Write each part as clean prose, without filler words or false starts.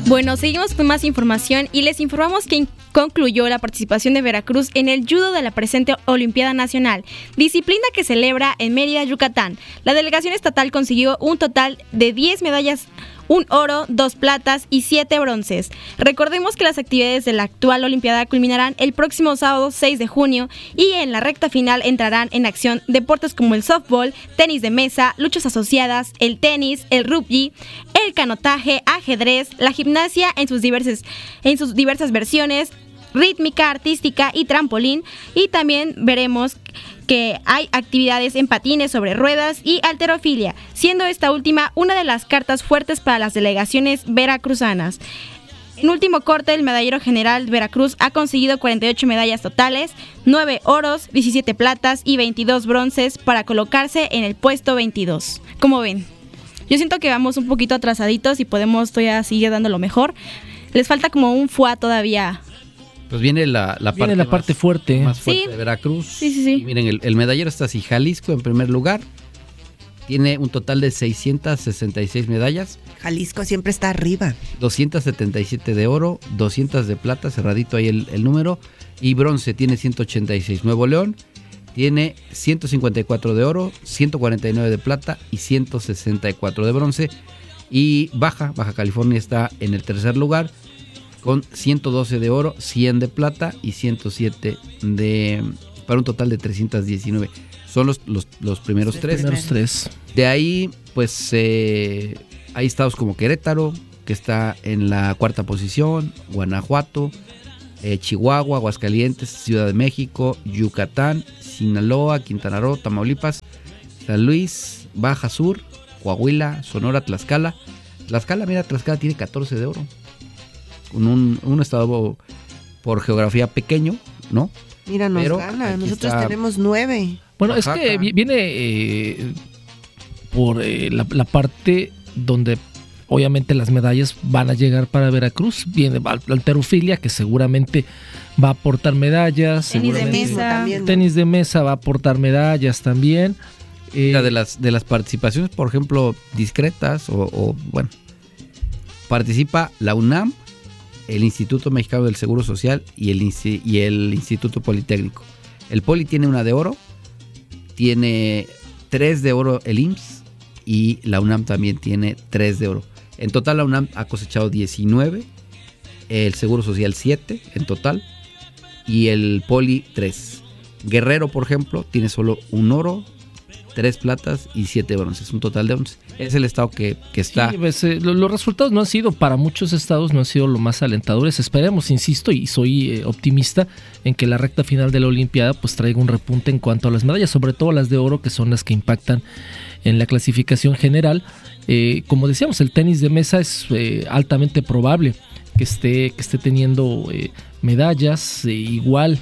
Bueno, seguimos con más información y les informamos que concluyó la participación de Veracruz en el judo de la presente Olimpiada Nacional, disciplina que celebra en Mérida, Yucatán. La delegación estatal consiguió un total de 10 medallas, 1 oro, 2 platas y 7 bronces. Recordemos que las actividades de la actual Olimpiada culminarán el próximo sábado 6 de junio y en la recta final entrarán en acción deportes como el softball, tenis de mesa, luchas asociadas, el tenis, el rugby, el canotaje, ajedrez, la gimnasia en sus diversas versiones, rítmica, artística y trampolín, y también veremos que hay actividades en patines sobre ruedas y halterofilia, siendo esta última una de las cartas fuertes para las delegaciones veracruzanas. En último corte, el medallero general Veracruz ha conseguido 48 medallas totales, 9 oros, 17 platas y 22 bronces para colocarse en el puesto 22. ¿Cómo ven? Yo siento que vamos un poquito atrasaditos y podemos todavía seguir dando lo mejor. Les falta como un foie todavía. Pues viene la parte fuerte. Más fuerte, sí, de Veracruz. Sí. Y miren, el medallero está así: Jalisco en primer lugar. Tiene un total de 666 medallas. Jalisco siempre está arriba. 277 de oro, 200 de plata, cerradito ahí el número. Y bronce tiene 186. Nuevo León tiene 154 de oro, 149 de plata y 164 de bronce. Y Baja California está en el tercer lugar con 112 de oro, 100 de plata y 107 para un total de 319. Son los primeros tres. De ahí, pues, hay estados como Querétaro, que está en la cuarta posición, Guanajuato, Chihuahua, Aguascalientes, Ciudad de México, Yucatán, Sinaloa, Quintana Roo, Tamaulipas, San Luis, Baja Sur, Coahuila, Sonora, Tlaxcala. Tlaxcala tiene 14 de oro. Con un estado por geografía pequeño, ¿no? Mira, nos gana, nosotros tenemos 9. Bueno, Oaxaca. Es que viene por la parte donde obviamente las medallas van a llegar para Veracruz. Viene halterofilia, que seguramente va a aportar medallas. Tenis de mesa va a aportar medallas también. De las participaciones, por ejemplo, discretas bueno, participa la UNAM, el Instituto Mexicano del Seguro Social y el Instituto Politécnico. El Poli tiene 1 de oro, tiene 3 de oro el IMSS y la UNAM también tiene 3 de oro. En total la UNAM ha cosechado 19, el Seguro Social 7 en total y el Poli 3. Guerrero, por ejemplo, tiene solo 1 oro, 3 platas y 7 bronces, un total de 11. Es el estado que está. Sí, pues, los resultados no han sido, para muchos estados no han sido lo más alentadores. Esperemos, insisto, y soy optimista en que la recta final de la Olimpiada pues traiga un repunte en cuanto a las medallas, sobre todo las de oro, que son las que impactan en la clasificación general. Como decíamos, el tenis de mesa es altamente probable que esté teniendo medallas. Igual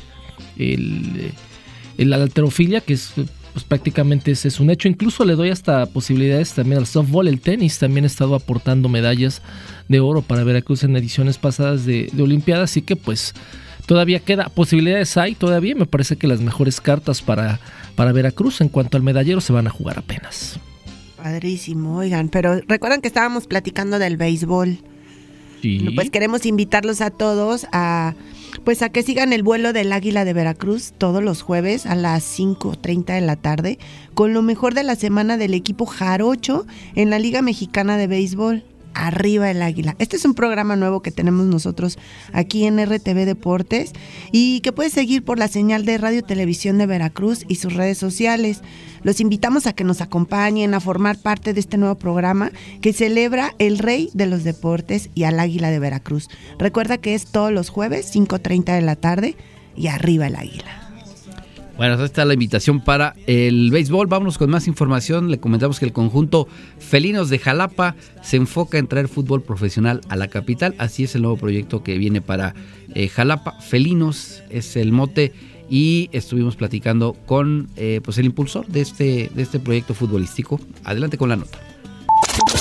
la halterofilia, que es pues prácticamente ese es un hecho. Incluso le doy hasta posibilidades también al softball. El tenis también ha estado aportando medallas de oro para Veracruz en ediciones pasadas de Olimpiada, así que pues todavía queda, posibilidades hay todavía. Me parece que las mejores cartas para Veracruz en cuanto al medallero se van a jugar apenas. Padrísimo, oigan, pero recuerdan que estábamos platicando del béisbol. Sí. Pues queremos invitarlos a todos a que sigan el vuelo del Águila de Veracruz todos los jueves a las 5:30 de la tarde con lo mejor de la semana del equipo Jarocho en la Liga Mexicana de Béisbol. Arriba el Águila. Este es un programa nuevo que tenemos nosotros aquí en RTV Deportes y que puedes seguir por la señal de Radio Televisión de Veracruz y sus redes sociales. Los invitamos a que nos acompañen a formar parte de este nuevo programa que celebra el rey de los deportes y al Águila de Veracruz. Recuerda que es todos los jueves, 5:30 de la tarde, y arriba el Águila. Bueno, esta está la invitación para el béisbol. Vámonos con más información. Le comentamos que el conjunto Felinos de Jalapa se enfoca en traer fútbol profesional a la capital. Así es el nuevo proyecto que viene para Jalapa. Felinos es el mote y estuvimos platicando con pues el impulsor de este proyecto futbolístico. Adelante con la nota.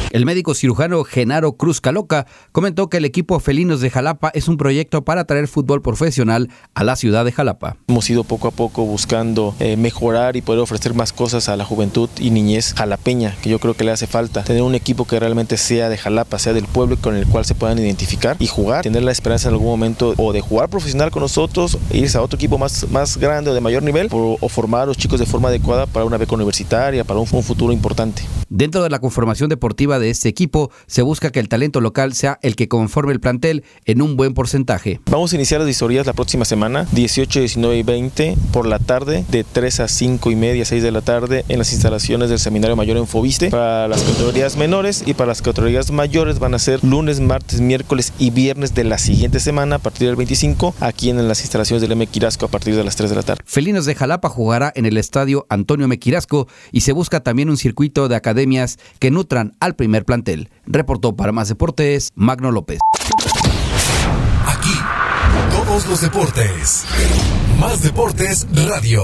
El médico cirujano Genaro Cruz Caloca comentó que el equipo Felinos de Jalapa es un proyecto para traer fútbol profesional a la ciudad de Jalapa. Hemos ido poco a poco buscando mejorar y poder ofrecer más cosas a la juventud y niñez jalapeña, que yo creo que le hace falta. Tener un equipo que realmente sea de Jalapa, sea del pueblo, con el cual se puedan identificar y jugar. Tener la esperanza en algún momento o de jugar profesional con nosotros, e irse a otro equipo más grande o de mayor nivel, o formar a los chicos de forma adecuada para una beca universitaria, para un futuro importante. Dentro de la conformación deportiva de este equipo, se busca que el talento local sea el que conforme el plantel en un buen porcentaje. Vamos a iniciar las visorías la próxima semana, 18, 19 y 20 por la tarde, de 3 a 5 y media, 6 de la tarde, en las instalaciones del Seminario Mayor en Fobiste. Para las categorías menores y para las categorías mayores van a ser lunes, martes, miércoles y viernes de la siguiente semana, a partir del 25, aquí en las instalaciones del M. Quirasco a partir de las 3 de la tarde. Felinos de Jalapa jugará en el estadio Antonio M. Quirasco y se busca también un circuito de academias que nutran al primer plantel. Reportó para Más Deportes, Magno López. Aquí, todos los deportes. Más Deportes Radio.